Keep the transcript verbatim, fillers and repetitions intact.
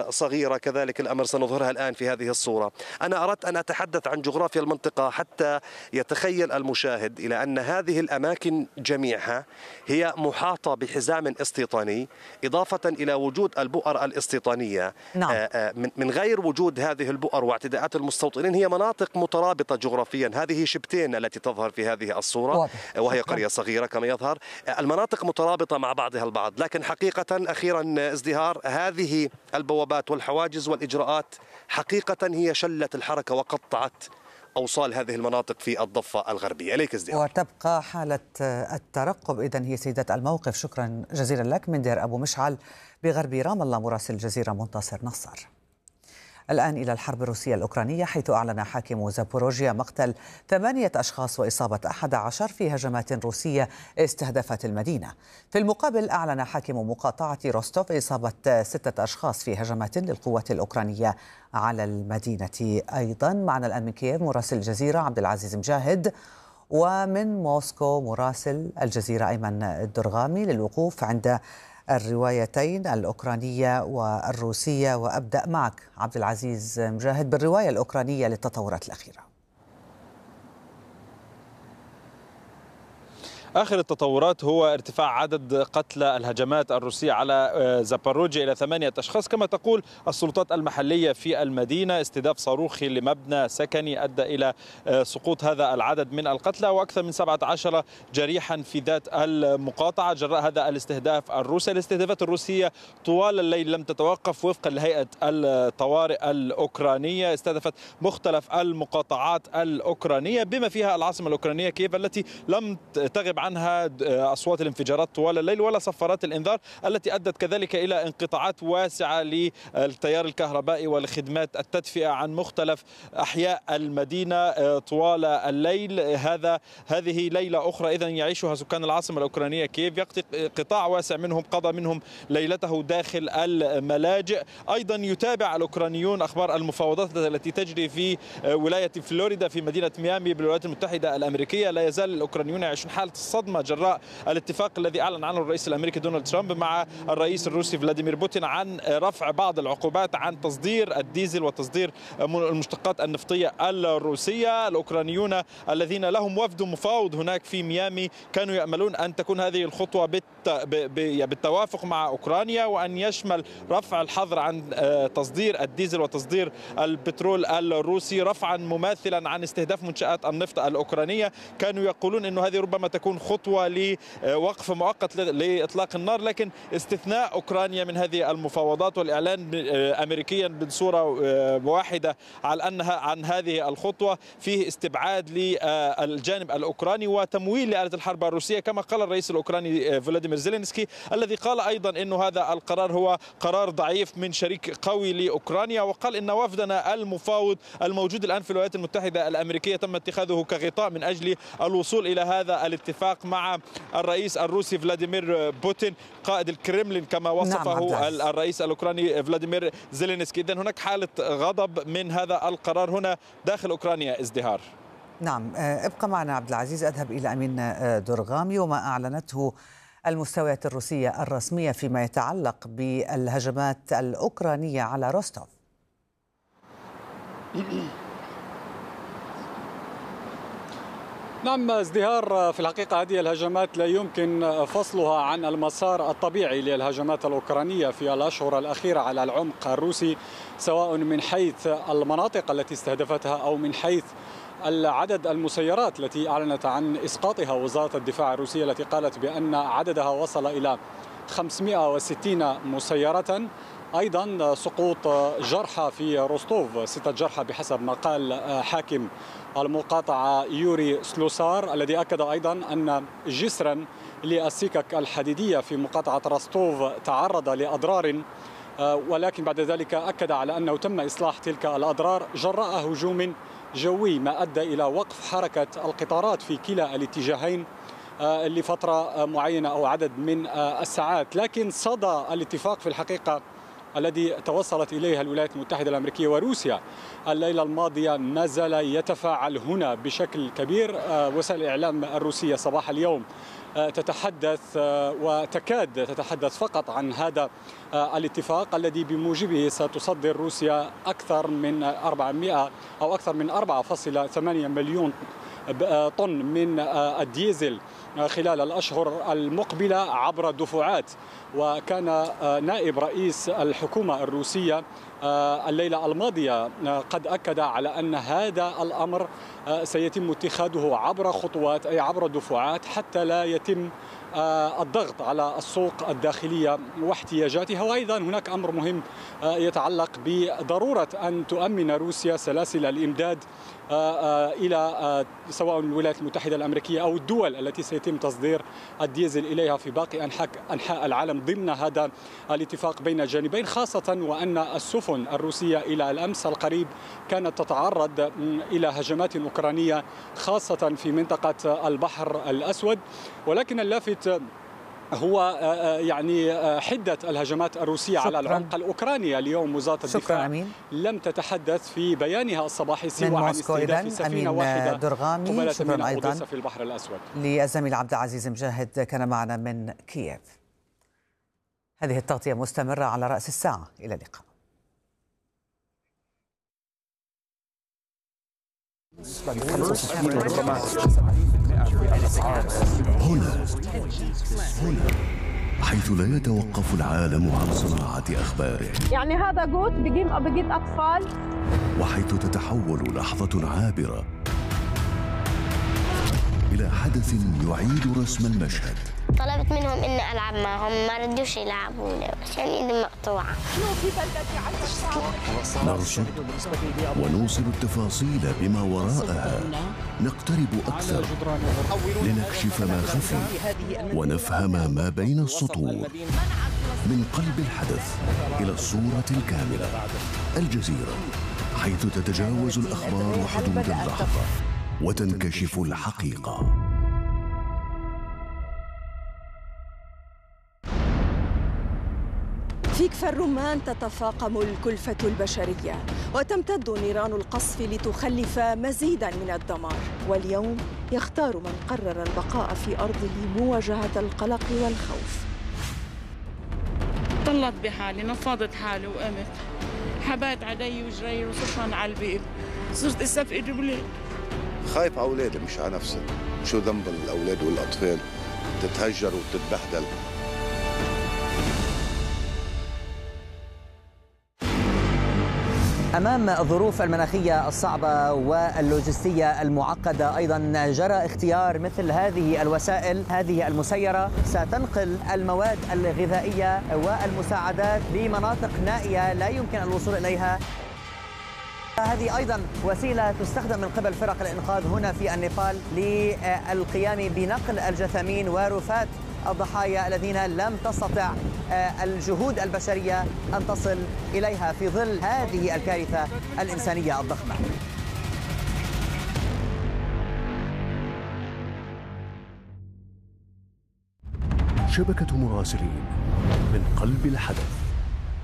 صغيرة كذلك الأمر سنظهرها الآن في هذه الصورة. أنا أردت أن أتحدث عن جغرافيا المنطقة حتى يتخيل المشاهد إلى أن هذه الأماكن جميعها هي محاطة بحزام استيطاني، إضافة إلى وجود البؤر الاستيطانية. نعم. من غير وجود هذه البؤر واعتداءات المستوطنين هي مناطق مترابطة جغرافيا. هذه شبتين التي تظهر في هذه الصورة وهي قرية صغيرة كما يظهر. المناطق مترابطة مع بعضها البعض، لكن حقيقة أخيرا ازدهار هذه البوابات والحواجز والإجراءات حقيقة هي شلت الحركة وقطعت أوصال هذه المناطق في الضفة الغربية. إليك ازدهار. وتبقى حالة الترقب إذن هي سيدة الموقف. شكرا جزيلا لك من دير أبو مشعل بغرب رام الله مراسل الجزيرة منتصر نصر. الآن إلى الحرب الروسية الأوكرانية، حيث أعلن حاكم زابوروجيا مقتل ثمانية أشخاص وإصابة أحد عشر في هجمات روسية استهدفت المدينة. في المقابل أعلن حاكم مقاطعة روستوف إصابة ستة أشخاص في هجمات للقوات الأوكرانية على المدينة أيضا. معنا الآن من كييف مراسل الجزيرة عبد العزيز مجاهد، ومن موسكو مراسل الجزيرة أيمن الدرغامي للوقوف عند الروايتين الأوكرانية والروسية. وأبدأ معك عبد العزيز مجاهد بالرواية الأوكرانية للتطورات الأخيرة. آخر التطورات هو ارتفاع عدد قتلى الهجمات الروسية على زاباروجيا إلى ثمانية أشخاص. كما تقول السلطات المحلية في المدينة استهداف صاروخي لمبنى سكني أدى إلى سقوط هذا العدد من القتلى، وأكثر من سبعة عشر جريحا في ذات المقاطعة جراء هذا الاستهداف الروسي. الاستهدافات الروسية طوال الليل لم تتوقف. وفقا لهيئة الطوارئ الأوكرانية استهدفت مختلف المقاطعات الأوكرانية بما فيها العاصمة الأوكرانية كييف التي لم تغب عنها أصوات الانفجارات طوال الليل ولا صفارات الإنذار التي أدت كذلك إلى انقطاعات واسعة للتيار الكهربائي والخدمات التدفئة عن مختلف أحياء المدينة طوال الليل. هذا هذه ليلة أخرى إذن يعيشها سكان العاصمة الأوكرانية كييف. قطاع واسع منهم قضى منهم ليلته داخل الملاجئ. أيضا يتابع الأوكرانيون أخبار المفاوضات التي تجري في ولاية فلوريدا في مدينة ميامي بالولايات المتحدة الأمريكية. لا يزال الأوكرانيون يعيشون حالة الصدمة جراء الاتفاق الذي أعلن عنه الرئيس الأمريكي دونالد ترامب مع الرئيس الروسي فلاديمير بوتين عن رفع بعض العقوبات عن تصدير الديزل وتصدير المشتقات النفطية الروسية. الأوكرانيون الذين لهم وفد مفاوض هناك في ميامي كانوا يأملون أن تكون هذه الخطوة بالتوافق مع أوكرانيا وأن يشمل رفع الحظر عن تصدير الديزل وتصدير البترول الروسي، رفعا مماثلا عن استهداف منشآت النفط الأوكرانية. كانوا يقولون أن هذه ربما تكون خطوة لوقف مؤقت لإطلاق النار، لكن استثناء أوكرانيا من هذه المفاوضات والإعلان أمريكيا بصورة واحدة على أنها عن هذه الخطوة فيه استبعاد للجانب الأوكراني وتمويل لآلة الحرب الروسية، كما قال الرئيس الأوكراني فلاديمير زيلينسكي الذي قال أيضا أن هذا القرار هو قرار ضعيف من شريك قوي لأوكرانيا. وقال إن وفدنا المفاوض الموجود الآن في الولايات المتحدة الأمريكية تم اتخاذه كغطاء من أجل الوصول إلى هذا الاتفاق مع الرئيس الروسي فلاديمير بوتين قائد الكرملين كما وصفه نعم الرئيس الأوكراني فلاديمير زيلينسكي. إذن هناك حالة غضب من هذا القرار هنا داخل أوكرانيا. ازدهار. نعم، ابقى معنا عبد العزيز. أذهب إلى أمين درغامي وما أعلنته المستويات الروسية الرسمية فيما يتعلق بالهجمات الأوكرانية على روستوف. نعم ازدهار، في الحقيقة هذه الهجمات لا يمكن فصلها عن المسار الطبيعي للهجمات الأوكرانية في الأشهر الأخيرة على العمق الروسي، سواء من حيث المناطق التي استهدفتها أو من حيث العدد المسيرات التي أعلنت عن إسقاطها وزارة الدفاع الروسية التي قالت بأن عددها وصل إلى خمسمئة وستين مسيرة. أيضا سقوط جرحى في روستوف، ستة جرحى بحسب ما قال حاكم المقاطعة يوري سلوسار، الذي أكد أيضا أن جسرا للسكك الحديدية في مقاطعة روستوف تعرض لأضرار، ولكن بعد ذلك أكد على أنه تم إصلاح تلك الأضرار جراء هجوم جوي ما أدى إلى وقف حركة القطارات في كلا الاتجاهين لفترة معينة أو عدد من الساعات. لكن صدى الاتفاق في الحقيقة الذي توصلت إليه الولايات المتحدة الأمريكية وروسيا الليلة الماضية ما زال يتفاعل هنا بشكل كبير. وسائل الإعلام الروسية صباح اليوم تتحدث وتكاد تتحدث فقط عن هذا الاتفاق الذي بموجبه ستصدر روسيا أكثر من أربعمائة أو أكثر من أربعة فاصلة ثمانية مليون طن من الديزل خلال الأشهر المقبلة عبر دفعات. وكان نائب رئيس الحكومة الروسية الليلة الماضية قد أكد على أن هذا الأمر سيتم اتخاذه عبر خطوات أي عبر دفعات حتى لا يتم الضغط على السوق الداخلية واحتياجاتها. وأيضا هناك أمر مهم يتعلق بضرورة أن تؤمن روسيا سلاسل الإمداد إلى سواء الولايات المتحدة الأمريكية أو الدول التي سيتم تصدير الديزل إليها في باقي أنحاء العالم ضمن هذا الاتفاق بين الجانبين، خاصة وأن السفن الروسية إلى الأمس القريب كانت تتعرض إلى هجمات أوكرانية خاصة في منطقة البحر الأسود. ولكن اللافت هو يعني حدة الهجمات الروسية شكراً. على العمق الأوكراني. اليوم وزارة الدفاع أمين. لم تتحدث في بيانها الصباحي سوى عن استهداف سفينة واحدة درغامي. من أيضا في البحر الأسود. للزميل عبد العزيز مجاهد كان معنا من كييف. هذه التغطية مستمرة على رأس الساعة. إلى اللقاء. هنا هنا حيث لا يتوقف العالم عن صناعة أخباره، يعني هذا جوت بيجيب بيجيب أطفال، وحيث تتحول لحظة عابرة إلى حدث يعيد رسم المشهد. طلبت منهم إني ألعب معهم، ما ردوش يلعبوني عشان إيدي مقطوعة. نرصد ونوصل التفاصيل بما وراءها، نقترب أكثر لنكشف ما خفي ونفهم ما بين السطور. من قلب الحدث إلى الصورة الكاملة. الجزيرة، حيث تتجاوز الأخبار حدود اللحظة وتنكشف الحقيقة. في كفر الرمان تتفاقم الكلفة البشرية وتمتد نيران القصف لتخلف مزيداً من الدمار. واليوم يختار من قرر البقاء في أرضه مواجهة القلق والخوف. طلت بحالي، نفضت حالي وقمت، حبات علي وجري وصرفان على البيت، صرت استفقد بليل. خايف على أولادي مش على نفسي. شو ذنب الأولاد والأطفال تتهجر وتتبهدل؟ أمام الظروف المناخية الصعبة واللوجستية المعقدة أيضا جرى اختيار مثل هذه الوسائل. هذه المسيرة ستنقل المواد الغذائية والمساعدات لمناطق نائية لا يمكن الوصول إليها. هذه أيضا وسيلة تستخدم من قبل فرق الإنقاذ هنا في النيبال للقيام بنقل الجثامين ورفات الضحايا الذين لم تستطع الجهود البشرية أن تصل إليها في ظل هذه الكارثة الإنسانية الضخمة. شبكة مراسلين من قلب الحدث.